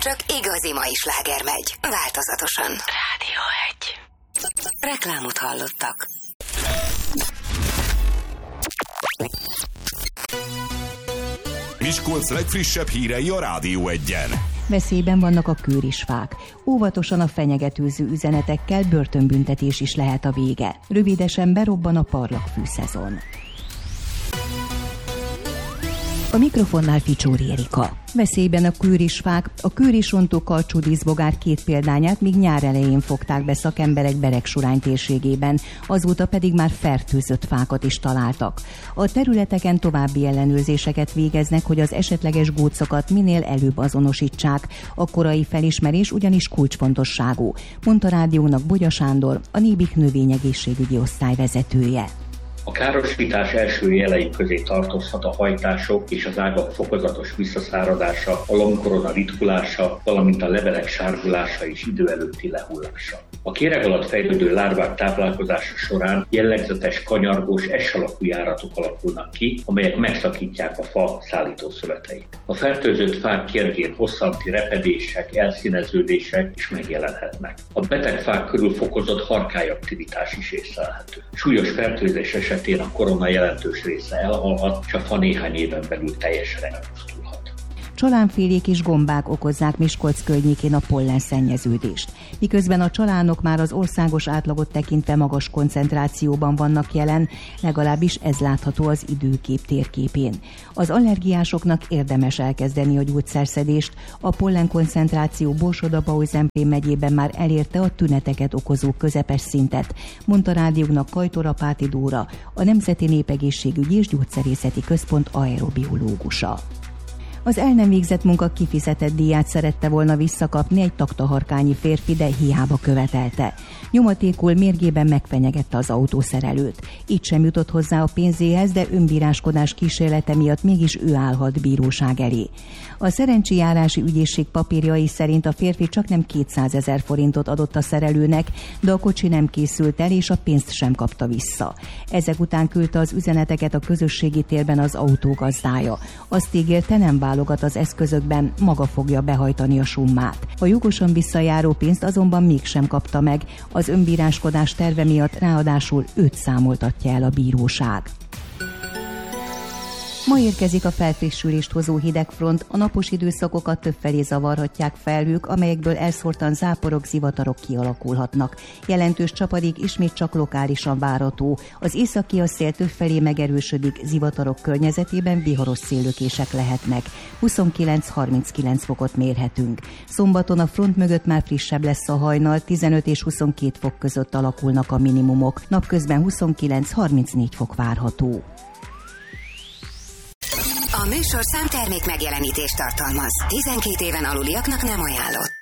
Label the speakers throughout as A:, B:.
A: csak igazi mai sláger megy, változatosan. Rádió 1. Reklámot hallottak.
B: Miskolc legfrissebb hírei a Rádió 1-en.
C: Veszélyben vannak a kőrisfák. Óvatosan a fenyegetőző üzenetekkel börtönbüntetés is lehet a vége. Rövidesen berobban a parlagfű szezon. A mikrofonnál Ficsóri Erika. Veszélyben a kőrisfák, a kőrisontó karcsúdíszbogár 2 példányát még nyár elején fogták be szakemberek Beregsurány térségében, azóta pedig már fertőzött fákat is találtak. A területeken további ellenőrzéseket végeznek, hogy az esetleges gócokat minél előbb azonosítsák. A korai felismerés ugyanis kulcsfontosságú, mondta rádiónak Bogya Sándor, a Nébik növényegészségügyi osztály vezetője.
D: A károsítás első jelei közé tartozhat a hajtások és az ágak fokozatos visszaszáradása, a lombkorona ritkulása, valamint a levelek sárgulása és idő előtti lehullása. A kéreg alatt fejlődő lárvák táplálkozása során jellegzetes kanyargós S-alakú járatok alakulnak ki, amelyek megszakítják a fa szállítószöveteit. A fertőzött fák kérgén hosszanti repedések, elszíneződések is megjelenhetnek. A beteg fák körül fokozott harkályaktivitás is észlelhető. Súlyos fertőzés esetén a korona jelentős része elhalhat, és a fa néhány éven belül teljesen elpusztulhat.
C: Csalánfélék és gombák okozzák Miskolc környékén a pollenszennyeződést. Miközben a csalánok már az országos átlagot tekintve magas koncentrációban vannak jelen, legalábbis ez látható az időkép térképén. Az allergiásoknak érdemes elkezdeni a gyógyszerszedést. A pollenkoncentráció Borsod-Abaúj-Zemplén megyében már elérte a tüneteket okozó közepes szintet, mondta rádiónak Kajtor-Apáti Dóra, a Nemzeti Népegészségügyi és Gyógyszerészeti Központ aerobiológusa. Az el nem végzett munka kifizetett díját szerette volna visszakapni egy taktaharkányi férfi, de hiába követelte. Nyomatékul mérgében megfenyegette az autószerelőt. Így sem jutott hozzá a pénzéhez, de önbíráskodás kísérlete miatt mégis ő állhat bíróság elé. A szerencsijárási ügyészség papírjai szerint a férfi csaknem 200 000 forintot adott a szerelőnek, de a kocsi nem készült el, és a pénzt sem kapta vissza. Ezek után küldte az üzeneteket a közösségi térben az autó gazdája. Azt ígérte, nem válogat az eszközökben, maga fogja behajtani a summát. A jogosan visszajáró pénzt azonban mégsem kapta meg, az önbíráskodás terve miatt ráadásul őt számoltatja el a bíróság. Ma érkezik a felfrissülést hozó hidegfront, a napos időszakokat többfelé zavarhatják felhők, amelyekből elszórtan záporok, zivatarok kialakulhatnak. Jelentős csapadék ismét csak lokálisan várható. Az északi szél többfelé megerősödik, zivatarok környezetében viharos széllökések lehetnek. 29-39 fokot mérhetünk. Szombaton a front mögött már frissebb lesz a hajnal, 15 és 22 fok között alakulnak a minimumok. Napközben 29-34 fok várható.
A: A műsorszám termék megjelenítést tartalmaz. 12 éven aluliaknak nem ajánlott.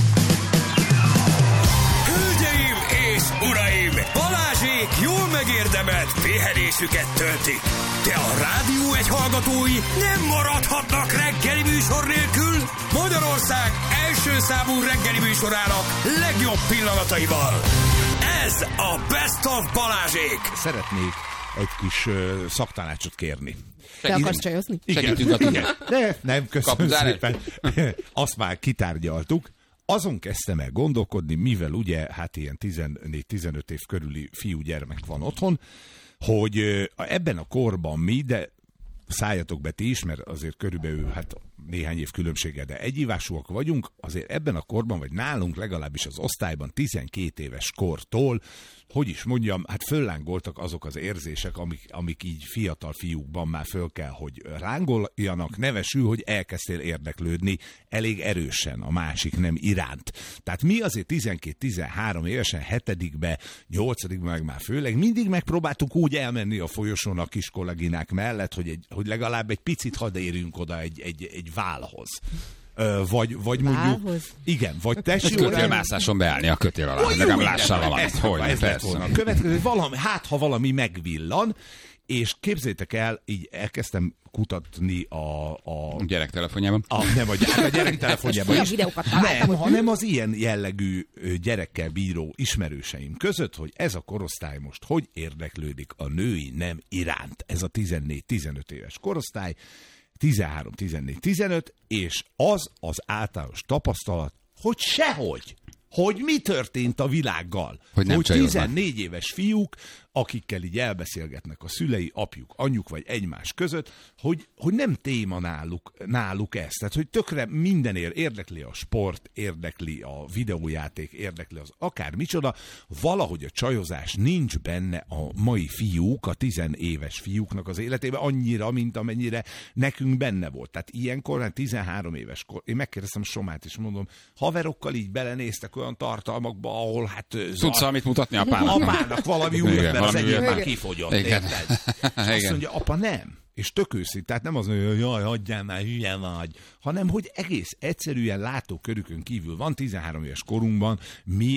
E: Hölgyeim és uraim! Balázsék jól megérdemelt pihenésüket töltik. De a Rádió 1 hallgatói nem maradhatnak reggeli műsor nélkül. Magyarország első számú reggeli műsorának legjobb pillanataival. Ez a Best of Balázsék.
F: Szeretnék egy kis szaktanácsot kérni.
G: Te akarsz csajozni?
F: Segítünk a tudják. De nem, köszönöm szépen. Azt már kitárgyaltuk. Azon kezdtem el gondolkodni, mivel ugye hát ilyen 14-15 év körüli fiúgyermek van otthon, hogy ebben a korban mi, de szálljatok be ti is, mert azért körülbelül hát néhány év különbséggel, de egyívásúak vagyunk, azért ebben a korban, vagy nálunk legalábbis az osztályban 12 éves kortól, hogy is mondjam, hát föllángoltak azok az érzések, amik így fiatal fiúkban már föl kell, hogy lángoljanak, nevesül, hogy elkezdtél érdeklődni elég erősen a másik nem iránt. Tehát mi azért 12-13 évesen, 7-be, 8-be meg már főleg mindig megpróbáltuk úgy elmenni a folyosón a kis kolléginák mellett, hogy legalább egy picit hadd érjünk oda egy válhoz. Vagy mondjuk... Igen, vagy tessék...
H: Kötélmászáson beállni a kötél alá, legalább lássál valamit.
F: Ez lett volna a következő, ha valami megvillan, és képzeljétek el, így elkezdtem kutatni a
H: gyerektelefonjában.
F: Nem, a gyerektelefonjában is. Nem, hanem az ilyen jellegű gyerekkel bíró ismerőseim között, hogy ez a korosztály most hogy érdeklődik a női nem iránt. Ez a 14-15 éves korosztály. 13, 14, 15, és az általános tapasztalat, hogy sehogy. Hogy mi történt a világgal. Hogy 14 éves fiúk, akikkel így elbeszélgetnek a szülei, apjuk, anyjuk vagy egymás között, hogy nem téma náluk ez. Tehát, hogy tökre mindenért érdekli a sport, érdekli a videójáték, érdekli az akár micsoda, valahogy a csajozás nincs benne a mai fiúk, a 10 éves fiúknak az életében annyira, mint amennyire nekünk benne volt. Tehát ilyenkor, 13 éves kor, én megkérdeztem Somát, és mondom, haverokkal így belenéztek olyan tartalmakba, ahol
H: tudsz valamit mutatni apának?
F: Apának valami újat, mert az egyik már kifogyott, érted? Azt mondja, apa nem. És tök őszint, tehát nem az, hogy jaj, hagyjál már, hülye vagy, hanem hogy egész egyszerűen látókörükön kívül van 13 éves korunkban, mi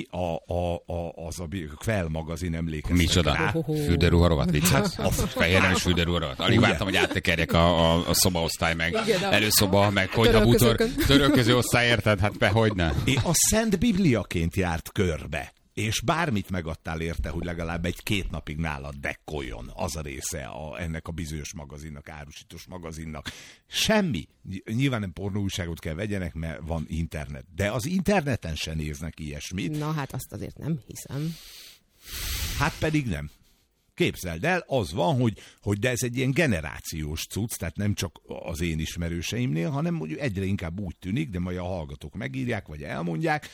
F: az a Kvell magazin emlékeztek.
H: Micsoda? Fürdőruharovat vicces? Fehér nem is fürdőruharovat. Alig vártam, hogy áttekerjek a szobaosztály, meg előszoba, meg hogy a bútor törölköző osztály, érted? Hát hogyne.
F: A Szent Bibliaként járt körbe. És bármit megadtál érte, hogy legalább 1-2 napig nálad dekkoljon az a része ennek a bizonyos magazinnak, árusítós magazinnak. Semmi. Nyilván nem pornóújságot kell vegyenek, mert van internet. De az interneten se néznek ilyesmit.
G: Na hát azt azért nem hiszem.
F: Hát pedig nem. Képzeld el, az van, hogy de ez egy ilyen generációs cucc, tehát nem csak az én ismerőseimnél, hanem hogy egyre inkább úgy tűnik, de majd a hallgatók megírják, vagy elmondják,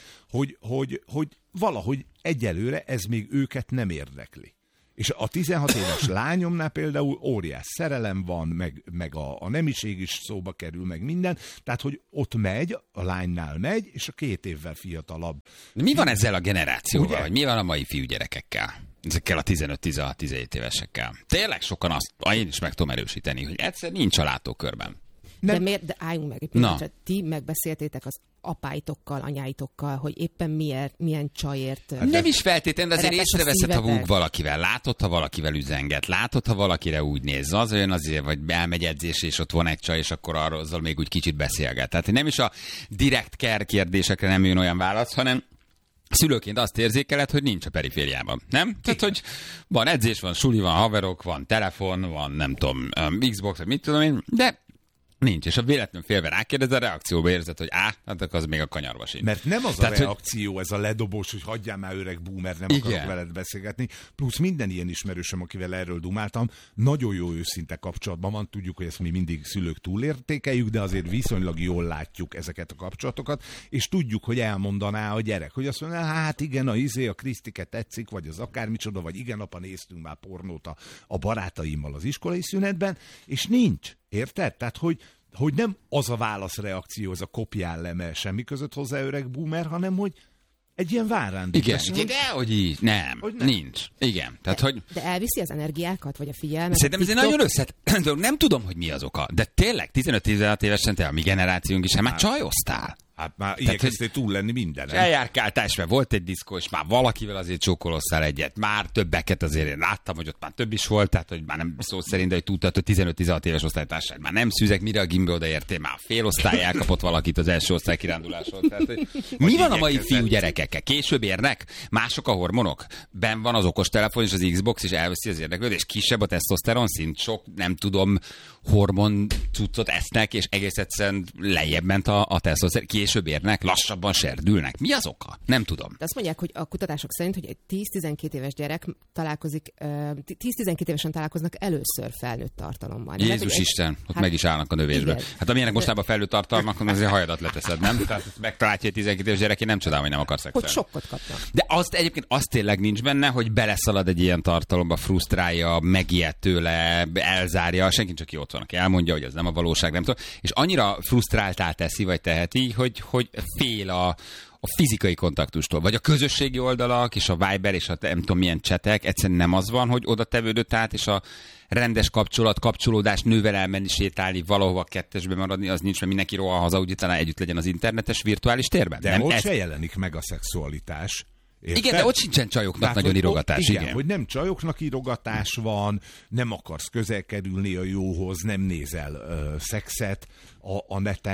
F: hogy valahogy egyelőre ez még őket nem érdekli. És a 16 éves lányomnál például óriás szerelem van, meg a nemiség is szóba kerül, meg minden, tehát hogy ott megy, a lánynál megy, és a 2 évvel fiatalabb.
H: Mi van ezzel a generációval, vagy mi van a mai fiúgyerekekkel? Ezekkel a 15-16-17 évesekkel. Tényleg sokan azt, én is meg tudom erősíteni, hogy egyszer nincs a látókörben.
G: De miért? De álljunk meg egy pillanatra. Ti megbeszéltétek az apáitokkal, anyáitokkal, hogy éppen milyen csajért...
H: Hát nem is feltétlenül, de azért észreveszed, ha valakivel látod, ha valakivel üzenget, látod, ha valakire úgy néz, az olyan azért, vagy elmegy edzés, és ott van egy csaj, és akkor arról azzal még úgy kicsit beszélget. Tehát nem is a direkt care kérdésekre nem jön olyan válasz, hanem szülőként azt érzékeled, hogy nincs a perifériában, nem? Tehát, hogy van edzés, van suli, van haverok, van telefon, van nem tudom, Xbox, mit tudom én, de nincs. És a véletlenül félve rákérdez, a reakcióba érzed, hogy hát az még a kanyarba sincs.
F: Mert nem az tehát, a reakció, ez a ledobós, hogy hagyjál már öreg boomer, nem akarok veled beszélgetni. Plusz minden ilyen ismerősöm, akivel erről dumáltam, nagyon jó őszinte kapcsolatban van. Tudjuk, hogy ezt mi mindig szülők túlértékeljük, de azért viszonylag jól látjuk ezeket a kapcsolatokat, és tudjuk, hogy elmondaná a gyerek, hogy azt mondja, hát igen, a Krisztike tetszik, vagy az akármicsoda, vagy igen, apa, néztünk már pornót a barátaimmal az iskolai szünetben, és nincs. Érted? Tehát, hogy nem az a válaszreakció, az a kopjál le, mert semmi között hozzá öreg boomer, hanem hogy egy ilyen várándik.
H: Igen, de hogy így, nem, nincs. Igen. Tehát,
G: de elviszi az energiákat, vagy a figyelmet?
H: Szerintem ez egy nagyon összetett. Nem tudom, hogy mi az oka, de tényleg 15-16 évesen te a mi generációnk is, már csajoztál.
F: Hát már igyekeztél túl lenni minden.
H: Eljárkáltál, és volt egy diszkó, és már valakivel azért csókolóztál egyet. Már többeket azért én láttam, hogy ott már több is volt, tehát hogy már nem szó szerint, de hogy tudtad, hogy 15-16 éves osztálytársaság. Már nem szűzek, mire a gimbe odaértél, már fél osztály elkapott valakit az első osztály kiránduláson. Tehát, hogy mi van a mai fiú gyerekekkel? Később érnek? Mások a hormonok? Ben van az okostelefon és az Xbox, és elveszi az érdeklődést, és kisebb a tesztoszteron szint, sok, nem tudom, hormon cuccot esznek, és egész egyszerűen lejjebb ment a tesztoszteron. Később érnek, lassabban serdülnek. Mi az oka? Nem tudom.
G: De azt mondják, hogy a kutatások szerint, hogy egy 10-12 éves gyerek találkozik, 10-12 évesen találkoznak először felnőtt tartalommal.
H: Jézus Isten, ott meg is állnak a növésbe. Igen. Hát amilyenek mostában felnőtt tartalmakon, azért hajadat leteszed, nem? Tehát megtalálja egy 12 éves gyerek, én nem csodálom, hogy nem akar szexelni.
G: Hogy sokkot kapnak.
H: De azt egyébként az tényleg nincs benne, hogy beleszalad egy ilyen tartalomba, frusztrálja, megijed tőle, elzárja, senki csak ki ott van, aki elmondja, hogy ez nem a valóság, nem tudom. És annyira frusztráltá teszi, vagy teheti, hogy fél a fizikai kontaktustól, vagy a közösségi oldalak, és a Viber, és a nem tudom milyen csetek, egyszerűen nem az van, hogy oda tevődött át, és a rendes kapcsolódás, nővel elmenni, sétálni, valahova kettesbe maradni, az nincs, mert mindenki rohan haza, úgy talán együtt legyen az internetes virtuális térben.
F: De ott se jelenik meg a szexualitás.
H: Érted? Igen, de ott sincsen csajoknak tehát, nagyon írogatás.
F: Igen, hogy nem csajoknak írogatás van, nem akarsz közel kerülni a jóhoz, nem nézel szexet a neten.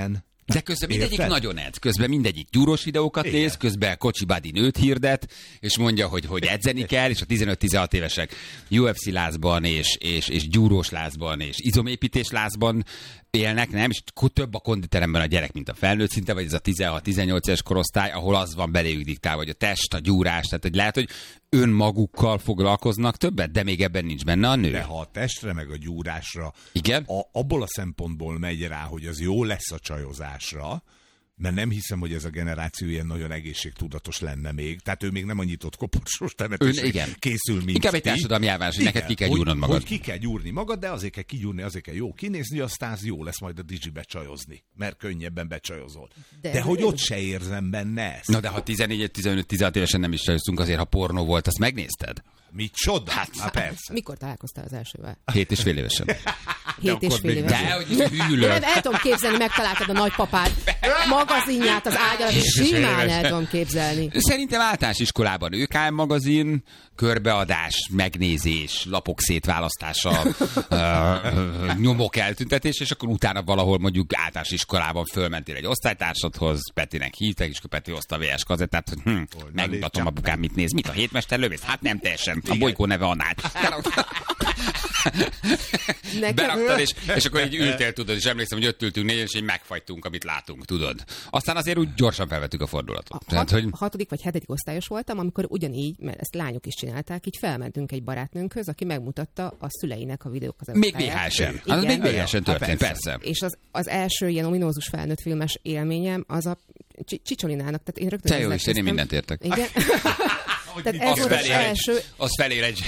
H: De közben mindegyik nagyon edz, közben mindegyik gyúrós videókat néz, közben Kocsi Badi nőt hirdet, és mondja, hogy edzeni kell, és a 15-16 évesek UFC lázban, és gyúrós lázban, és izomépítés lázban élnek, nem? És több a konditeremben a gyerek, mint a felnőtt szinte, vagy ez a 16-18 éves korosztály, ahol az van beléjük diktál, vagy a test, a gyúrás, tehát hogy lehet, hogy önmagukkal foglalkoznak többet, de még ebben nincs benne a nő.
F: De ha a testre meg a gyúrásra,
H: igen?
F: Abból a szempontból megy rá, hogy az jó lesz a csajozásra, mert nem hiszem, hogy ez a generáció ilyen nagyon egészségtudatos lenne még. Tehát ő még nem annyit ott koporsós temetésre készül, mint
H: inkább egy társadalmi elvárás, hogy neked ki kell gyúrnod magad.
F: Hogy ki kell gyúrni magad, de azért kell kigyúrni, azért kell jó kinézni, aztán az jó lesz majd a Dizsibe csajozni, mert könnyebben becsajozol. De hogy ott se érzem benne ezt.
H: Na de ha 14-15-16 évesen nem is csajoztunk, azért ha pornó volt, azt megnézted?
F: Micsoda? Hát persze.
G: Mikor találkoztál az elsővel?
H: 7,5 évesen.
G: 7,5 évesen.
H: De, hogy hűlök.
G: Nem, el tudom képzelni, megtaláltad a nagypapád magazinját az ágyat, és simán el tudom képzelni.
H: Szerintem általános iskolában ÖKM magazin, körbeadás, megnézés, lapok szétválasztása, nyomok eltüntetés, és akkor utána valahol mondjuk általános iskolában fölmentél egy osztálytársadhoz, Petinek hívták, és akkor Peti hozta a VS kazettát, hogy megmutatom apukám, mit néz. Mit a hétmester lövész? Hát nem teljesen. A bolygó neve annál. Beraktad, és akkor így ültél, tudod, és emlékszem, hogy ott ültünk négyen, és így megfagytunk, amit látunk, tudod. Aztán azért úgy gyorsan felvettük a fordulatot.
G: Hatodik vagy hetedik osztályos voltam, amikor ugyanígy, mert ezt lányok is csinálták, így felmentünk egy barátnőnkhöz, aki megmutatta a szüleinek a videókazettáját.
H: Még VHS-en. Az még VHS-en történt, persze.
G: És az első ilyen ominózus felnőtt filmes élményem, az a Csicsolinának, tehát én rögtön...
H: Te jó Isten, én mindent értek.
G: Igen. Tehát ez volt az első...
H: Az felér egy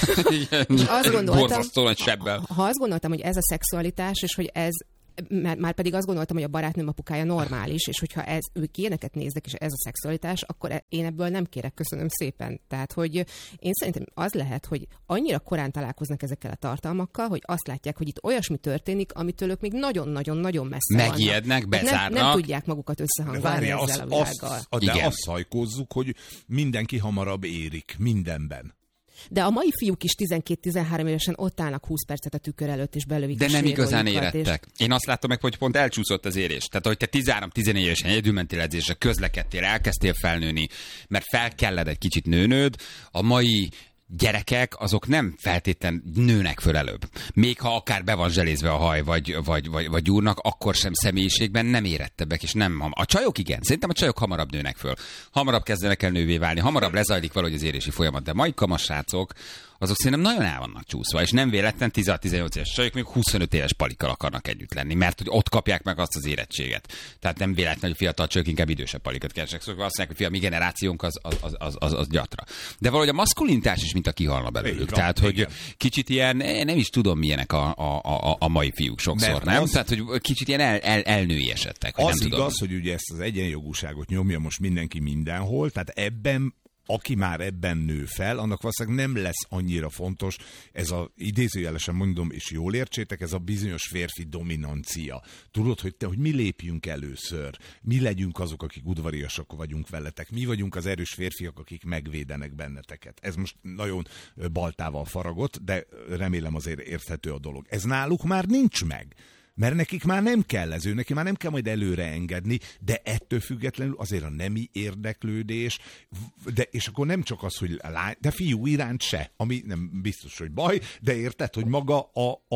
G: borzasztó
H: nagy sebbel.
G: Ha azt gondoltam, hogy ez a szexualitás, és hogy ez már pedig azt gondoltam, hogy a barátnőm apukája normális, és hogyha ők ilyeneket néznek, és ez a szexualitás, akkor én ebből nem kérek, köszönöm szépen. Tehát, hogy én szerintem az lehet, hogy annyira korán találkoznak ezekkel a tartalmakkal, hogy azt látják, hogy itt olyasmi történik, amitől ők még nagyon-nagyon-nagyon messze
H: megijednek, bezárnak.
G: Nem tudják magukat összehangolni ezzel a világgal.
F: De azt szajkózzuk, hogy mindenki hamarabb érik mindenben.
G: De a mai fiúk is 12-13 évesen ott állnak 20 percet a tükör előtt, és belövik.
H: De nem igazán érettek. Én azt látom meg, hogy pont elcsúszott az érés. Tehát, hogy te 13-14 évesen egyedül mentél edzésre, közlekedtél, elkezdtél felnőni, mert fel kellett egy kicsit nőnöd. A mai gyerekek, azok nem feltétlen nőnek föl előbb. Még ha akár be van zselézve a haj, vagy gyúrnak, akkor sem személyiségben nem érettebbek, és nem a csajok igen. Szerintem a csajok hamarabb nőnek föl. Hamarabb kezdenek el nővé válni, hamarabb lezajlik valahogy az érési folyamat. De mai kamassrácok, azok szerintem nagyon el vannak csúszva, és nem véletlen 16-18 éves csajok még 25 éves palikkal akarnak együtt lenni, mert hogy ott kapják meg azt az érettséget. Tehát nem véletlen, hogy fiatal csajok inkább idősebb palikat keresnek. Szóval azt mondják, hogy mi generációnk az gyatra. De valahogy a maszkulinitás is mint a kihalna belőlük. Tehát, hogy kicsit ilyen, nem is tudom milyenek a mai fiúk sokszor, mert nem? Tehát, hogy kicsit ilyen elnői esettek.
F: Az nem igaz, tudom. Hogy ugye ezt az egyenjogúságot nyomja most mindenki mindenhol, tehát ebben aki már ebben nő fel, annak valószínűleg nem lesz annyira fontos, ez a idézőjelesen mondom, és jól értsétek, ez a bizonyos férfi dominancia. Tudod, hogy mi lépjünk először, mi legyünk azok, akik udvariasak vagyunk veletek, mi vagyunk az erős férfiak, akik megvédenek benneteket. Ez most nagyon baltával faragott, de remélem azért érthető a dolog. Ez náluk már nincs meg. Mert nekik már nem kell ez, neki már nem kell majd előre engedni, de ettől függetlenül azért a nemi érdeklődés, és akkor nem csak az, hogy lány, de fiú iránt se, ami nem biztos, hogy baj, de érted, hogy maga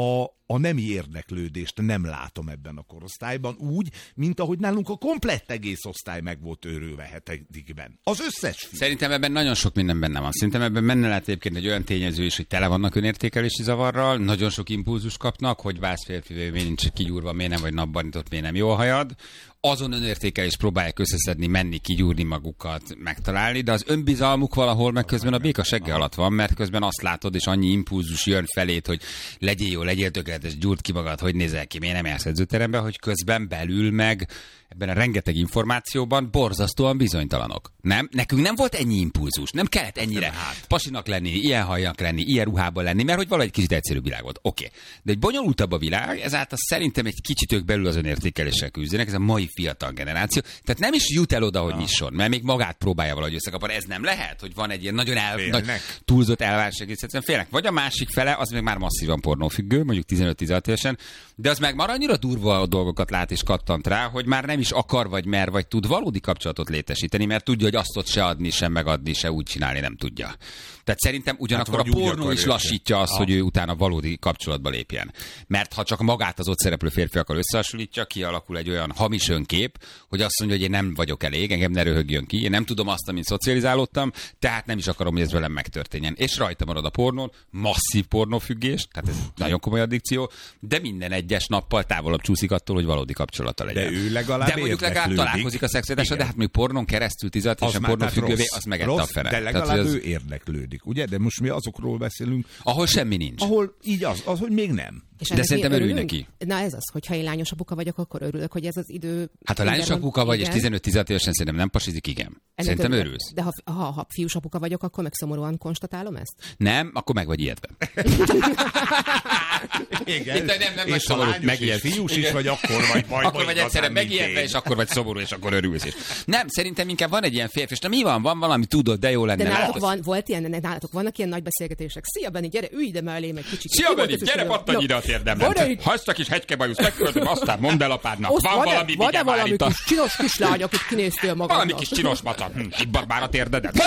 F: a nemi érdeklődést nem látom ebben a korosztályban úgy, mint ahogy nálunk a komplett egész osztály meg volt őrülve hetedikben. Az összes fiú.
H: Szerintem ebben nagyon sok minden benne van. Szerintem ebben benne lehet egyébként egy olyan tényező is, hogy tele vannak önértékelési zavarral, nagyon sok impulzus kapnak, hogy válsz férfivé, miért nincs kigyúrva, miért nem vagy napbanított, miért nem jó a hajad. Azon önértékelést próbálják összeszedni, menni, kigyúrni magukat, megtalálni, de az önbizalmuk valahol meg közben a béka segge alatt van, mert közben azt látod, és annyi impulzus jön felét, hogy legyél jó, legyél tökéletes, gyúrd ki magad, hogy nézel ki, miért nem jársz edzőterembe, hogy közben belül meg ebben a rengeteg információban borzasztóan bizonytalanok. Nem? Nekünk nem volt ennyi impulzus, nem kellett ennyire pasinak lenni, ilyen hajnak lenni, ilyen ruhában lenni, mert hogy valahogy kicsit egyszerűbb világ volt. Oké. De egy bonyolultabb a világ, ezáltal szerintem egy kicsit ők belül az önértékeléssel küzdenek, ez a mai fiatal generáció. Tehát nem is jut el oda, hogy nyisson, mert még magát próbálja valahogy összekapni. Ez nem lehet, hogy van egy ilyen nagyon nagy túlzott elvárás, egyszerűen félnek. Vagy a másik fele, az még már masszívan pornófüggő, mondjuk 15-16 évesen, de az meg már annyira durva dolgokat lát és kattant rá, hogy már nem is akar vagy mer, vagy tud valódi kapcsolatot létesíteni, mert tudja, hogy azt ott se adni, sem megadni, se úgy csinálni nem tudja. Tehát szerintem ugyanakkor a pornó is lassítja azt, hogy ő utána valódi kapcsolatba lépjen. Mert ha csak magát az ott szereplő férfiakkal összehasonlítja, kialakul egy olyan hamis önkép, hogy azt mondja, hogy én nem vagyok elég, engem ne röhögjön ki, én nem tudom azt, amit szocializálódtam, tehát nem is akarom, hogy ez velem megtörténjen. És rajta marad a pornón, masszív pornófüggés, tehát ez nagyon komoly addikció, de minden egyes nappal távolabb csúszik attól, hogy valódi kapcsolata legyen.
F: De ő legalább
H: mondjuk legalább találkozik a szexualitással, de hát még pornón keresztül 16 évesen pornófüggővé, az megette a fene.
F: De legalább ő érdeklődik, ugye? De most mi azokról beszélünk,
H: ahol semmi nincs.
F: Ahol így az, hogy még nem.
H: De szerintem örülj neki.
G: Na ez az, hogyha én lányos apuka vagyok, akkor örülök, hogy ez az idő...
H: Hát ha lányos apuka vagy, és 15-16 évesen szerintem nem pasizik, igen. Szerintem örülsz.
G: De ha fiús apuka vagyok, akkor meg szomorúan konstatálom ezt?
H: Nem, akkor meg vagy ijedve.
F: Igen.
H: Nem
F: és ha lányos és fiús is vagy, akkor vagy majd.
H: Akkor vagy egyszerűen megijedve, és akkor vagy szomorú, és akkor örülsz is. Nem, szerintem inkább van egy ilyen férfi, és mi van valami, tudod, de jó lenne.
G: De nálatok vannak ilyen nagy beszélgetések. Szia, Benni, gyere, ülj ide mellém egy kicsit.
H: Szia, Benni, gyere, pattanj ide a térdemben. Hagysz a kis hegykebajusz, megköltöm, aztán mondd el apádnak.
G: Van-e valami kis csinos kislány, akit kinéztél magadnak?
H: Valami kis csinos maca. Hibbad már a térdedet.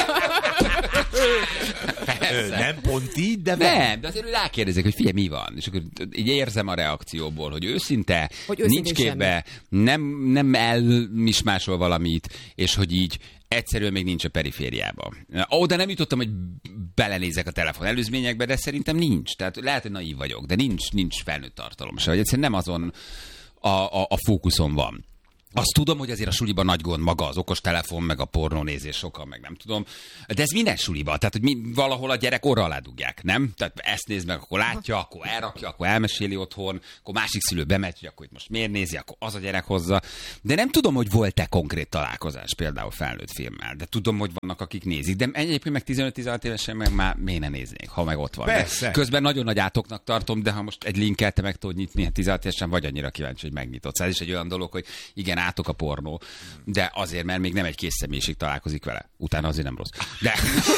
F: Nem pont így, de
H: nem, de azért rákérdezik, hogy figyelj, mi van. És akkor így érzem a reakcióból, hogy őszinte, nincs képbe, nem elmismásol valamit, és hogy így egyszerűen még nincs a perifériában. De nem jutottam, hogy belenézek a telefon előzményekbe, de szerintem nincs. Tehát lehet, hogy naív vagyok, de nincs felnőtt tartalom se. Hogy egyszerűen nem azon a fókuszon van. Azt tudom, hogy azért a suliban nagy gond maga az okos telefon, meg a pornónézés sokan, meg nem tudom. De ez minden suliban. Tehát, hogy valahol a gyerek orra alá dugják, nem? Tehát ezt néz meg, akkor látja, akkor elrakja, akkor elmeséli otthon, akkor másik szülő bemegy, hogy akkor itt most miért nézi, akkor az a gyerek hozza. De nem tudom, hogy volt-e konkrét találkozás például felnőtt filmmel. De tudom, hogy vannak, akik nézik. De egyébként meg 15-16 évesen meg már miért ne néznék, ha meg ott van. De közben nagyon nagy átoknak tartom, de ha most egy linkkel te meg tudod nyitni 16 évesen, vagy annyira kíváncsi, hogy megnyitod. Ez is egy olyan dolog, hogy igen, átok a pornó, de azért, mert még nem egy kész személyiség találkozik vele. Utána azért nem rossz. De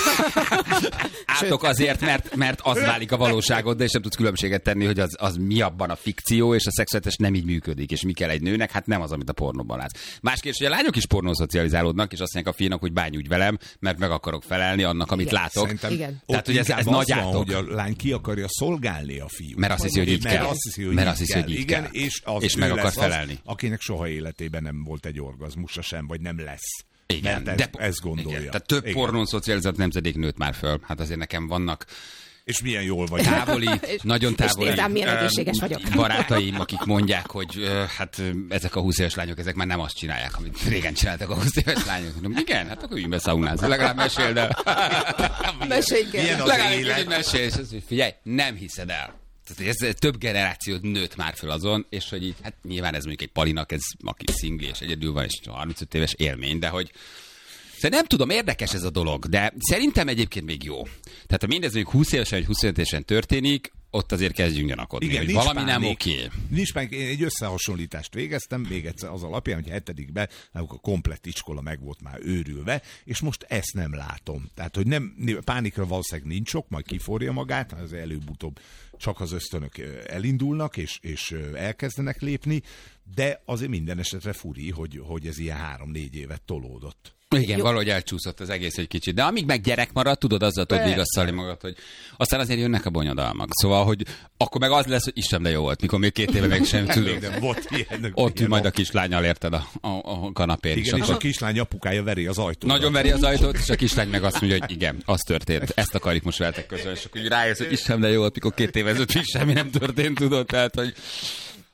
H: átok azért, mert az válik a valóságod, de és nem tudsz különbséget tenni, hogy az mi abban a fikció, és a szexualitás nem így működik, és mi kell egy nőnek, hát nem az, amit a pornóban látsz. Másképp, hogy a lányok is pornószocializálódnak, és azt mondják a fiúnak, hogy bánj velem, mert meg akarok felelni annak, amit látok.
F: Igen.
H: Tehát, hogy ez nagy átok.
F: Hogy a lány ki akarja szolgálni a fiút.
H: Mert azt hiszi, hogy így kell. Mert azt hiszi, hogy így kell. És meg akar felelni.
F: Akinek soha életében nem volt egy orgazmusa sem, vagy nem lesz.
H: Igen,
F: de ezt gondolja.
H: Igen. Tehát több pornón szocializált nemzedék nőtt már föl. Hát azért nekem vannak
F: és milyen jól vagy.
H: Távoli, nagyon távoli
G: milyen egészséges vagyok.
H: Barátaim, akik mondják, hogy hát ezek a 20 éves lányok, ezek már nem azt csinálják, amit régen csináltak a 20 éves lányok. Igen, hát akkor üljünk be szaunázni. Legalább meséld el.
G: Mesélj el.
H: Legalább mesélj. Figyelj, nem hiszed el. Tehát ez több generáció nőtt már föl azon, és hogy így, hát nyilván ez mondjuk egy palinak, ez aki szingli és egyedül van, és 35 éves élmény, de hogy nem tudom, érdekes ez a dolog, de szerintem egyébként még jó. Tehát ha mindez mondjuk 20 évesen vagy 25 évesen történik, ott azért kezdjünk gyanakodni, igen, hogy valami nem oké.
F: Nincs meg, én egy összehasonlítást végeztem, még egyszer az alapján, hogy 7-ben a komplett iskola meg volt már őrülve, és most ezt nem látom. Tehát, hogy nem, pánikra valószínűleg nincs sok, majd kiforja magát, az előbb-utóbb csak az ösztönök elindulnak, és elkezdenek lépni, de azért minden esetre furi, hogy ez ilyen 3-4 évet tolódott.
H: Igen, jó. Valahogy elcsúszott az egész egy kicsit. De amíg meg gyerek marad, tudod, azzal tudod vigasztalni magad, hogy aztán azért jönnek a bonyodalmak. Szóval, hogy akkor meg az lesz, hogy Isten, de jó volt, mikor még 2 éve meg sem tudod. Ott ül majd a kislányal, érted, a kanapén.
F: Igen, és a kislány apukája veri az ajtót.
H: Nagyon veri az ajtót, és a kislány meg azt mondja, hogy igen, az történt. Ezt akarjuk most veletek közölni. És akkor rájössz, hogy Isten, de jó volt, mikor 2 éve ezelőtt semmi nem történt, tudod. Tehát, hogy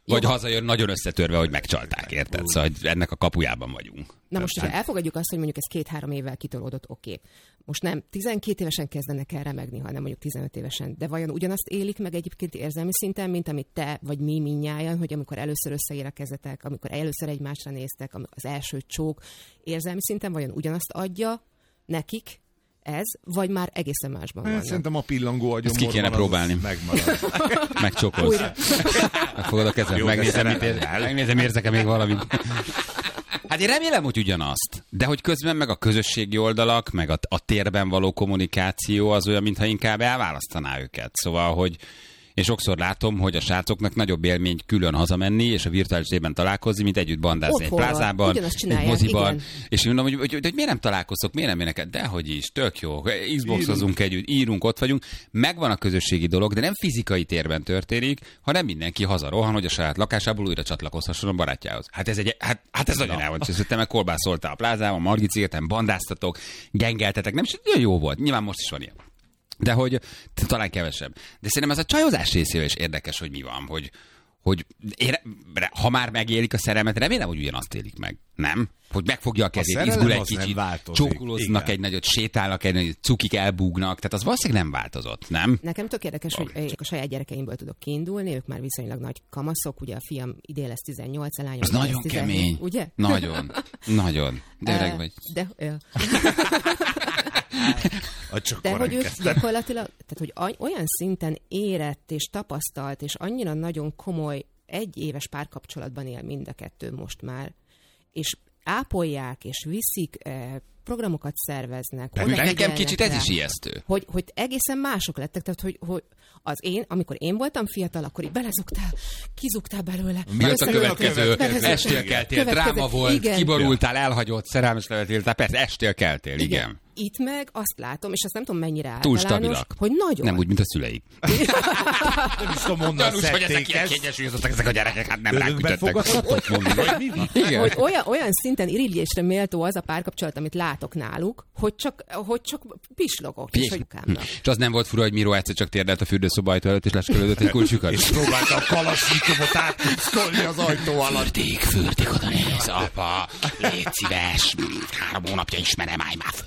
H: Vagy hazajön nagyon összetörve, hogy megcsalták, érted? Szóval ennek a kapujában vagyunk.
G: Na most, hogyha elfogadjuk azt, hogy mondjuk ez 2-3 évvel kitolódott, oké. Most nem 12 évesen kezdenek el remegni, hanem mondjuk 15 évesen. De vajon ugyanazt élik meg egyébként érzelmi szinten, mint amit te vagy mi mindnyájan, hogy amikor először összeérekezzetek, amikor először egymásra néztek, az első csók érzelmi szinten vajon ugyanazt adja nekik ez, vagy már egészen másban vannak?
F: Szerintem a pillangó agyomban
H: ki kéne próbálni.
F: Megmarad.
H: Megcsokolsz. Megfogod a kezed, megnézem, érzek-e még valamit. Hát én remélem, hogy ugyanazt. De hogy közben meg a közösségi oldalak, meg a térben való kommunikáció az olyan, mintha inkább elválasztaná őket. Szóval, hogy én sokszor látom, hogy a srácoknak nagyobb élmény külön hazamenni, és a virtuális térben találkozni, mint együtt bandázni egy plázában, egy moziban. Igen. És én mondom, hogy miért nem találkoztok, miért nem énekel? Dehogy is, tök jó. Xboxozunk együtt, írunk, ott vagyunk. Megvan a közösségi dolog, de nem fizikai térben történik, hanem mindenki hazarohan, hogy a saját lakásából újra csatlakozhasson a barátjához. Hát ez nagyon el van. Te meg kolbászoltál a plázában, Margit szigeten, bandáztatok, gengeltetek, nem is nagyon jó volt. Nyilván most is van ilyen. De hogy talán kevesebb. De szerintem ez a csajozás részével is érdekes, hogy mi van, hogy ha már megélik a szerelmet, remélem, hogy ugyanazt élik meg. Nem? Hogy megfogja a kezét, izgul egy kicsit, csókolóznak egy nagyot, sétálnak egy nagyot, cukik elbúgnak, tehát az valószínűleg nem változott, nem?
G: Nekem tök érdekes, hogy én a saját gyerekeimből tudok kiindulni, ők már viszonylag nagy kamaszok, ugye a fiam idén lesz 18, a lányom
H: az nagyon 17, kemény.
G: Ugye?
H: Nagyon. De öreg vagy.
G: De hogy ők gyakorlatilag, tehát hogy olyan szinten érett és tapasztalt, és annyira nagyon komoly, 1 éves párkapcsolatban él mind a kettő most már, és ápolják, és viszik, programokat szerveznek.
H: Nekem kicsit ez is ijesztő.
G: Hogy egészen mások lettek, tehát hogy amikor én voltam fiatal, akkor így belezugtál, kizugtál belőle.
H: Mi volt a következő? Estél keltél, dráma volt, igen. Kiborultál, elhagyott, szerelmes levetél, tehát persze estél keltél, igen.
G: Itt meg azt látom, és azt nem tudom mennyire
H: általános, túl stabilak.
G: Hogy nagyon.
H: Nem úgy, mint a szüleik.
F: Nem is tudom mondani,
H: hogy ezek ilyen kényesültek ezek a gyerekek, hát nem ránk ütöttek.
G: Hogy olyan szinten irigylésre méltó az a párkapcsolat, amit látok náluk, hogy csak pislogok. És
H: az nem volt fura, hogy Miró egyszer csak térdelt a fürdőszoba ajtó előtt, és leskelődött egy kulcsukat?
F: És próbálta a kalasnyikovot átpiszkolni az ajtó alatt.
H: Fürdik, oda néz, apa, légy szíves, 3 hónapja ismerem, állj már föl.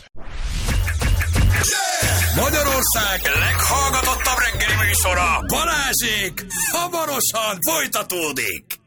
E: Magyarország leghallgatottabb reggeli műsora, Balázsék, hamarosan folytatódik.